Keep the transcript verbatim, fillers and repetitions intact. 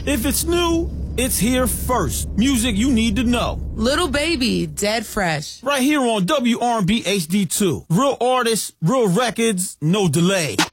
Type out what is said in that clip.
If it's new, it's here first. Music you need to know. Little Baby, Dead Fresh. Right here on W R and B H D two. Real artists, real records, no delay.